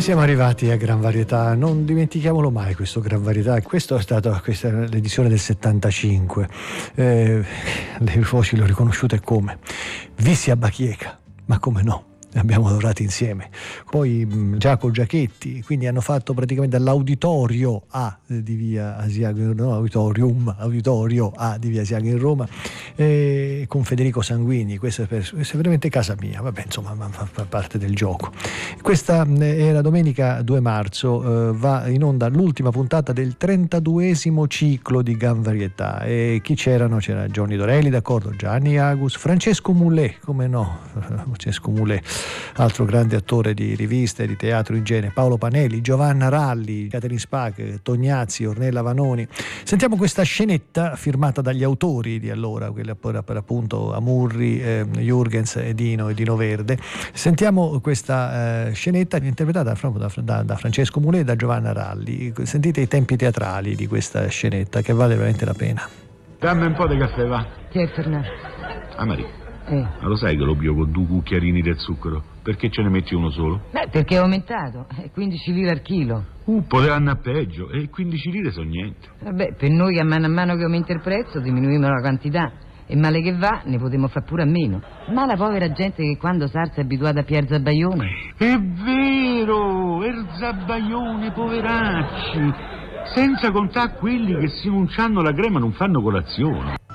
Siamo arrivati a Gran Varietà, non dimentichiamolo mai questo Gran Varietà. Questa è l'edizione del 75. Le voci le ho riconosciute come Vissi a Bachieca, ma come no? Abbiamo lavorato insieme. Poi Giacomo Giachetti, quindi hanno fatto praticamente all'Auditorio A di via Asiago, no, Auditorio A di via Asiago in Roma, con Federico Sanguini. Questa è veramente casa mia, vabbè, insomma, fa parte del gioco. Questa era domenica 2 marzo, va in onda l'ultima puntata del 32esimo ciclo di Gran Varietà. E chi c'erano? C'era Johnny Dorelli, d'accordo, Gianni Agus, Francesco Mulè, come no, Francesco Mulè, altro grande attore di riviste, di teatro in genere, Paolo Panelli, Giovanna Ralli, Caterina Spac, Tognazzi, Ornella Vanoni. Sentiamo questa scenetta firmata dagli autori di allora, quella per appunto Amurri, Jürgens e Dino Verde. Sentiamo questa scenetta interpretata da Francesco Mulè e da Giovanna Ralli. Sentite i tempi teatrali di questa scenetta, che vale veramente la pena. Dammi un po' di caffè, va. Chi è Fernando? Maria. Ma lo sai che lo pio con 2 cucchiarini del zucchero? Perché ce ne metti uno solo? Perché è aumentato, 15 lire al chilo. Poteva andare peggio, e 15 lire sono niente. Vabbè, per noi a mano che aumenta il prezzo diminuiamo la quantità. E male che va, ne potremmo fare pure a meno. Ma la povera gente che quando sarsa è abituata a Pier Zabaione. È vero, il Zabaione, poveracci. Senza contare quelli che se non c'hanno la crema non fanno colazione.